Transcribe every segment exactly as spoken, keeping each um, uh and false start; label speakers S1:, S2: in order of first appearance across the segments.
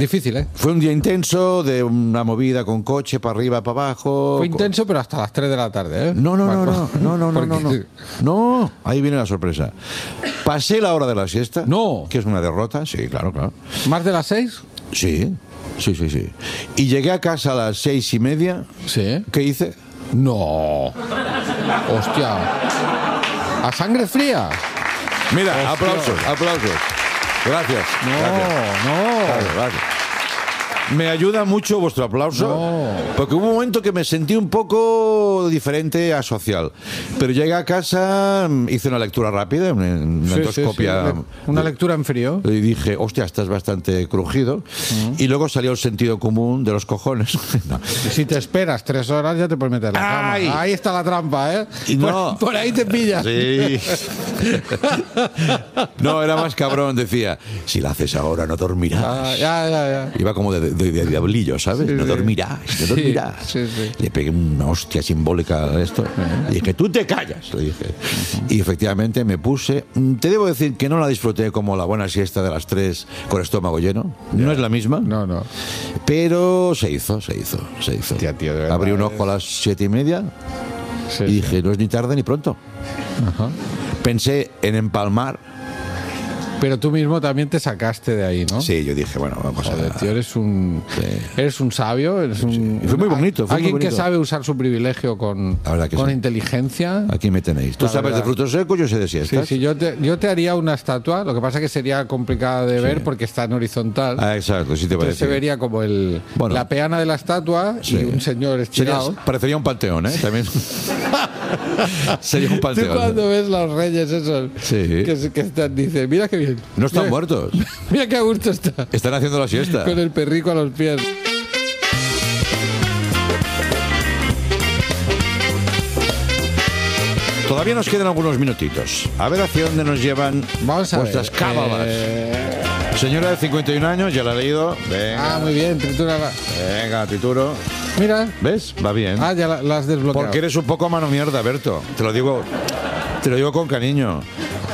S1: Difícil, ¿eh?
S2: Fue un día intenso, de una movida con coche para arriba, para abajo.
S1: Fue intenso, pero hasta las tres de la tarde, ¿eh?
S2: No, no, no, no, no, no, no, no, no. No, ahí viene la sorpresa. Pasé la hora de la siesta.
S1: No.
S2: Que es una derrota, sí, claro, claro.
S1: ¿Más de las seis?
S2: Sí, sí, sí, sí. Y llegué a casa a las seis y media.
S1: Sí.
S2: ¿Qué hice?
S1: No. Hostia. ¿A sangre fría?
S2: Mira,
S1: Hostia.
S2: aplausos, aplausos. Gracias.
S1: No,
S2: gracias.
S1: no.
S2: Gracias, gracias. Me ayuda mucho vuestro aplauso,
S1: No.
S2: porque hubo un momento que me sentí un poco diferente a social. Pero llegué a casa, hice una lectura rápida, una, una
S1: Sí,
S2: endoscopia.
S1: sí, sí. Una lectura en frío.
S2: Y dije, hostia, estás bastante crujido. Uh-huh. Y luego salió el sentido común de los cojones. No.
S1: Y si te esperas tres horas, ya te puedes meter en la cama.
S2: ¡Ay!
S1: Ahí está la trampa, ¿eh?
S2: Y no.
S1: por, por ahí te pillas.
S2: Sí. No, era más cabrón. Decía, si la haces ahora, no dormirás.
S1: Ah, ya, ya, ya.
S2: Iba como de, de, de diablillo, ¿sabes?
S1: Sí,
S2: no
S1: sí.
S2: dormirás, no
S1: Sí,
S2: dormirás.
S1: sí, sí.
S2: Le pegué una hostia simbólica a esto. Y dije, tú te callas, le dije. Y efectivamente me puse. Te debo decir que no la disfruté como la buena siesta de las tres con estómago lleno. No es la misma.
S1: No, no.
S2: Pero se hizo, se hizo, se hizo.
S1: Hostia, tío, de verdad,
S2: Abrí un
S1: es-
S2: ojo a las siete y media
S1: Sí,
S2: y
S1: sí.
S2: dije, no es ni tarde ni pronto.
S1: Ajá.
S2: Pensé en empalmar.
S1: Pero tú mismo también te sacaste de ahí, ¿no?
S2: Sí, yo dije, bueno, vamos a
S1: Joder, tío, eres un,
S2: Sí.
S1: eres un sabio, eres un...
S2: Y fue muy bonito, fue muy
S1: Alguien que
S2: bonito.
S1: sabe usar su privilegio con,
S2: La verdad que
S1: con
S2: sí.
S1: inteligencia.
S2: Aquí me tenéis. Tú
S1: La
S2: sabes
S1: verdad.
S2: de frutos secos, yo sé de
S1: Sí,
S2: siestas.
S1: sí, yo te, yo te haría una estatua, lo que pasa que sería complicada de ver porque está en horizontal.
S2: Ah, exacto, sí te
S1: Entonces se
S2: parece.
S1: vería como el,
S2: Bueno.
S1: la peana de la estatua
S2: Sí.
S1: y un señor
S2: Sería-
S1: estirado.
S2: parecería un panteón, ¿eh? También. Sería un
S1: Tú
S2: panteón.
S1: cuando ves los reyes esos
S2: Sí.
S1: que, se- que están, dice, mira qué bien.
S2: No están
S1: Mira-
S2: muertos.
S1: Mira qué a gusto está.
S2: Están haciendo la siesta.
S1: Con el perrico a los pies.
S2: Todavía nos quedan algunos minutitos. A ver hacia dónde nos llevan
S1: Vamos a
S2: vuestras
S1: ver.
S2: cábalas.
S1: Eh,
S2: Señora de cincuenta y un años, ya la he leído. Venga,
S1: Ah, muy bien, tritura. la-
S2: venga, trituro.
S1: Mira.
S2: ¿Ves? Va bien.
S1: Ah, ya la, la has desbloqueado.
S2: Porque eres un poco mano mierda, Berto. Te lo digo, te lo digo con cariño.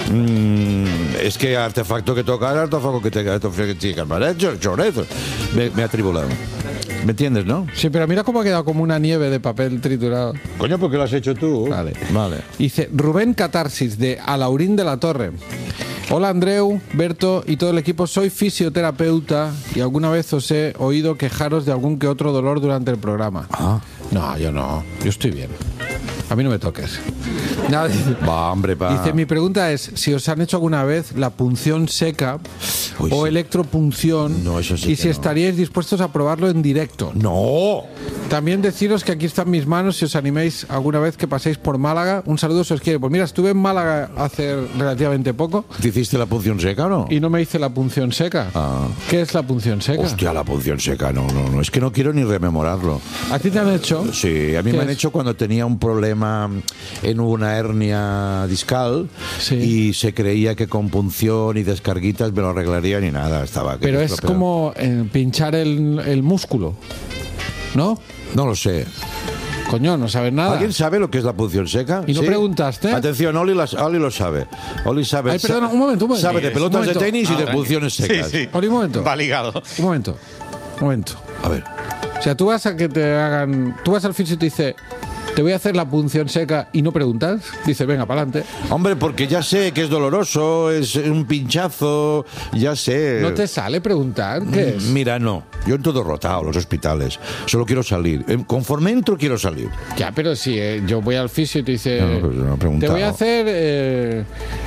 S2: Mm, es que artefacto que tocar, artefacto que te artefacto que te vale, chorizo. Me, me ha tribulado. ¿Me entiendes, no?
S1: Sí, pero mira cómo ha quedado como una nieve de papel triturado.
S2: Coño, ¿por qué lo has hecho tú?
S1: Vale.
S2: Vale.
S1: Dice Rubén Catarsis de Alaurín de la Torre. Hola Andreu, Berto y todo el equipo, soy fisioterapeuta y alguna vez os he oído quejaros de algún que otro dolor durante el programa.
S2: Ah.
S1: No, yo no, yo estoy bien. A mí no me toques. Nada, dice,
S2: Va, hombre, pa.
S1: dice, mi pregunta es si os han hecho alguna vez la punción seca
S2: Uy,
S1: o
S2: sí.
S1: electropunción
S2: No, eso sí
S1: y
S2: que
S1: si
S2: no.
S1: estaríais dispuestos a probarlo en directo.
S2: ¡No!
S1: También deciros que aquí están mis manos si os animéis alguna vez que paséis por Málaga. Un saludo si os quiere. Pues mira, estuve en Málaga hace relativamente poco
S2: ¿Te hiciste la punción seca o no?
S1: y no me hice la punción seca.
S2: Ah.
S1: ¿Qué es la punción seca?
S2: Hostia, la punción seca, no, no, no. Es que no quiero ni rememorarlo.
S1: ¿A ti te han hecho?
S2: Sí, a mí
S1: ¿Qué
S2: me han
S1: es?
S2: hecho cuando tenía un problema en una hernia discal
S1: Sí.
S2: y se creía que con punción y descarguitas me lo arreglarían y nada, estaba...
S1: Pero es
S2: estropeado.
S1: como eh, pinchar el, el músculo, ¿no?
S2: No lo sé.
S1: Coño, no sabes nada.
S2: ¿Alguien sabe lo que es la punción seca?
S1: ¿Y no preguntaste?
S2: Atención, Oli, las- Oli lo sabe. Oli sabe.
S1: Ay, perdona, un momento, un momento.
S2: Sabe de
S1: Un
S2: pelotas
S1: momento.
S2: de tenis y
S1: Ah,
S2: de
S1: tranquilo.
S2: punciones secas.
S3: Sí, sí.
S1: Oli, un momento.
S3: Va ligado.
S1: Un momento. Un momento.
S2: A ver.
S1: O sea, tú vas a que te hagan... Tú vas al fisio y te dice... Te voy a hacer la punción seca y no preguntas. Dice, venga, para adelante.
S2: Hombre, porque ya sé que es doloroso, es un pinchazo, ya sé.
S1: ¿No te sale preguntar? ¿Qué es?
S2: Mira, no. Yo en todo rotado, los hospitales. Solo quiero salir. Eh, Conforme entro, quiero salir.
S1: Ya, pero si eh, yo voy al fisio y te dice...
S2: No, pues no he preguntado.
S1: te voy a hacer eh,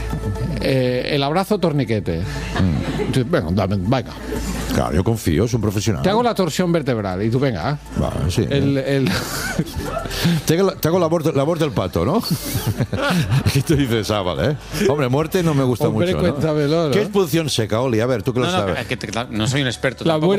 S1: eh, el abrazo torniquete. Dices, venga, dame, venga.
S2: Claro, yo confío, es un profesional.
S1: Te hago la torsión vertebral y tú, venga.
S2: Vale, sí.
S1: El, el...
S2: Te hago, la, te hago la, muerte, la muerte del pato, ¿no? Y tú dices, ah, vale. ¿eh? Hombre, muerte no me gusta
S1: Hombre,
S2: mucho. ¿no?
S1: cuéntamelo, ¿no?
S2: ¿Qué es punción seca, Oli? A ver, tú que lo
S3: No, no,
S2: sabes.
S3: que- que- que- no soy un experto.
S1: La
S3: tampoco,
S1: muerte
S3: pero me-
S1: del
S3: me la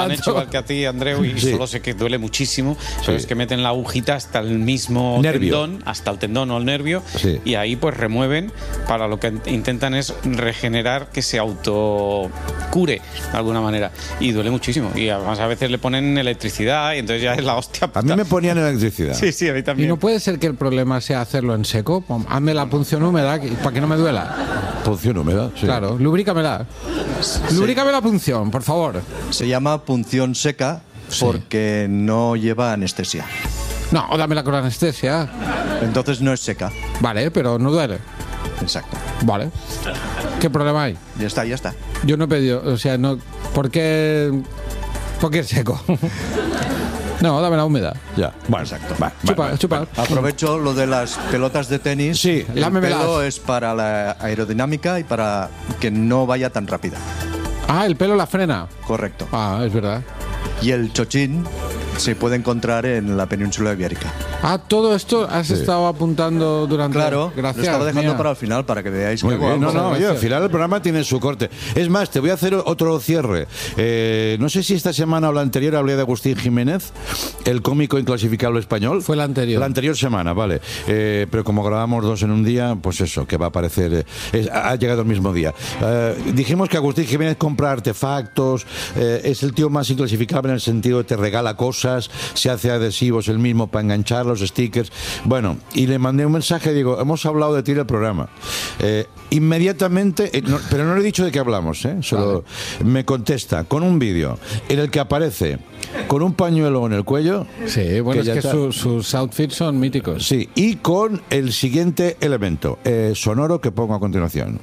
S1: ¿Cuánto?
S3: han hecho igual que a ti, Andreu, y
S2: Sí.
S3: solo sé que duele muchísimo.
S2: Sí.
S3: Pero es que meten la agujita hasta el mismo
S2: Nervio.
S3: tendón, hasta el tendón o el nervio,
S2: Sí.
S3: y ahí pues remueven. Para lo que intentan es regenerar, que se autocure de alguna manera. Y duele muchísimo. Y además a veces le ponen electricidad y entonces ya es la hostia.
S2: A mí me ponían electricidad.
S3: Sí, sí, a mí
S1: ¿Y
S3: también.
S1: no puede ser que el problema sea hacerlo en seco? Pon- Hazme la punción húmeda que- para que no me duela.
S2: Punción húmeda, sí.
S1: Claro, lubrícamela. Lubrícame la punción, por favor.
S4: Se llama punción seca porque no lleva anestesia.
S1: No, o dámela con anestesia.
S4: Entonces no es seca.
S1: Vale, pero no duele.
S4: Exacto.
S1: Vale. ¿Qué problema hay?
S4: Ya está, ya está.
S1: Yo no he pedido, o sea, no. ¿Por qué? ¿Por qué es seco? No, dame la húmeda.
S2: Ya, bueno,
S4: Exacto.
S2: va, va,
S1: Chupa,
S2: va.
S1: chupa.
S4: Aprovecho lo de las pelotas de tenis.
S2: Sí,
S4: el
S1: lámemelas.
S4: pelo es para la aerodinámica y para que no vaya tan rápida.
S1: Ah, el pelo la frena.
S4: Correcto.
S1: Ah, es verdad.
S4: Y el chochín se puede encontrar en la península ibérica.
S1: Ah, todo esto has
S2: Sí.
S1: estado apuntando durante.
S4: Claro,
S1: Gracias.
S4: lo estaba dejando
S1: mira.
S4: para el final para que veáis
S2: Muy
S4: que
S2: bien,
S4: hago
S2: no,
S4: algo.
S2: no, oye, al
S1: gracias.
S2: final el programa tiene su corte. Es más, te voy a hacer otro cierre. Eh, no sé si esta semana o la anterior hablé de Agustín Jiménez, el cómico inclasificable español.
S1: Fue la anterior.
S2: La anterior semana, vale. Eh, pero como grabamos dos en un día, pues eso, que va a aparecer, eh, es- ha llegado el mismo día. Eh, dijimos que Agustín Jiménez compra artefactos, eh, es el tío más inclasificable en el sentido de te regala cosas, se hace adhesivos él mismo para enganchar los stickers. Bueno, y le mandé un mensaje, digo, hemos hablado de ti en el programa. Eh, inmediatamente, eh, no- pero no le he dicho de qué hablamos, ¿eh? Solo me contesta con un vídeo en el que aparece con un pañuelo en el cuello.
S1: Sí, bueno,
S2: que ya
S1: es que
S2: está.
S1: su- sus outfits son míticos.
S2: Sí, y con el siguiente elemento eh, sonoro que pongo a continuación.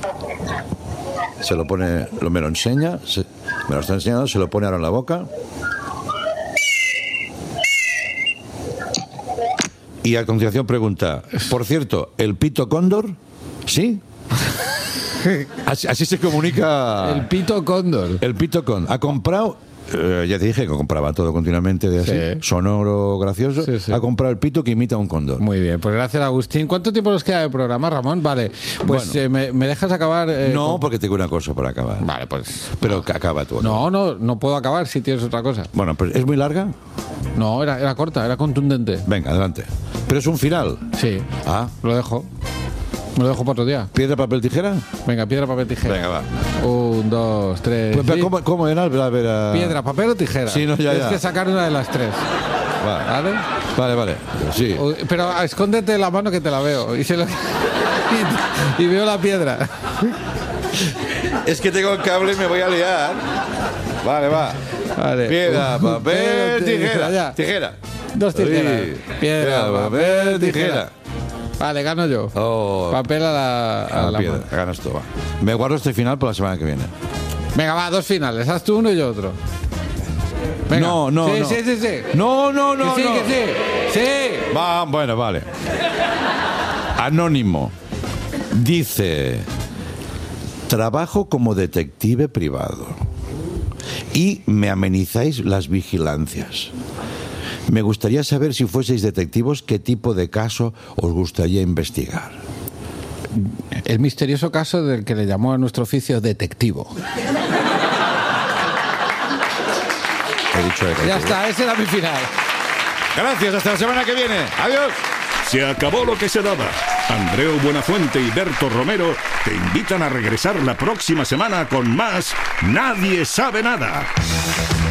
S2: Se lo pone, lo, me lo enseña, se- me lo está enseñando, se lo pone ahora en la boca. Y a continuación pregunta, por cierto, ¿el pito cóndor? ¿Sí? Así, así se comunica
S1: El pito cóndor.
S2: el pito cóndor. Ha comprado, eh, ya te dije que compraba todo continuamente de así,
S1: Sí.
S2: sonoro, gracioso.
S1: Sí, sí.
S2: Ha comprado el pito que imita a un cóndor.
S1: Muy bien, pues gracias Agustín. ¿Cuánto tiempo nos queda de programa, Ramón? Vale, pues
S2: Bueno.
S1: eh, me, me dejas acabar? eh,
S2: No,
S1: con-
S2: porque tengo una cosa para acabar.
S1: Vale, pues...
S2: Pero que acaba tú.
S1: No, no, no puedo acabar si tienes otra cosa.
S2: Bueno, pues ¿es muy larga?
S1: No, era, era corta, era contundente.
S2: Venga, adelante. Pero es un final.
S1: Sí,
S2: Ah,
S1: lo dejo. Me lo dejo para otro día.
S2: ¿piedra, papel, tijera?
S1: Venga, piedra, papel, tijera.
S2: Venga, va.
S1: Un, dos, tres.
S2: Pues, pero
S1: sí.
S2: ¿cómo, ¿Cómo era? A ver, a ver, a-
S1: Piedra, papel o tijera.
S2: Sí, no, ya,
S1: Tienes
S2: ya.
S1: que sacar una de las tres.
S2: Vale,
S1: ¿Vale?
S2: vale. vale. Sí.
S1: O- Pero ah, escóndete la mano que te la veo. Y, se lo- y, y veo la piedra.
S2: Es que tengo el cable y me voy a liar. Vale, va.
S1: Vale.
S2: Piedra,
S1: Un,
S2: papel,
S1: papel,
S2: tijera.
S1: ya.
S2: Tijera.
S1: Dos tijeras.
S2: Sí.
S1: Piedra, papel, tijera. Vale, gano yo.
S2: Oh.
S1: Papel a la, a
S2: A
S1: la
S2: piedra.
S1: mano.
S2: Ganas tú, va. Me guardo este final para la semana que viene.
S1: Venga, va, dos finales. Haz tú uno y yo otro. Venga.
S2: No, no,
S1: sí,
S2: no.
S1: Sí, sí, sí.
S2: No, no, no,
S1: que sí,
S2: no.
S1: que sí. Sí.
S2: Va, bueno, vale. Anónimo. Dice, trabajo como detective privado y me amenizáis las vigilancias. Me gustaría saber, si fueseis detectivos, qué tipo de caso os gustaría investigar.
S1: El misterioso caso del que le llamó a nuestro oficio detectivo.
S2: He dicho detectivo.
S1: Ya está, ese era mi final.
S2: Gracias, hasta la semana que viene. Adiós.
S5: Se acabó lo que se daba. Andreu Buenafuente y Berto Romero te invitan a regresar la próxima semana con más Nadie sabe nada.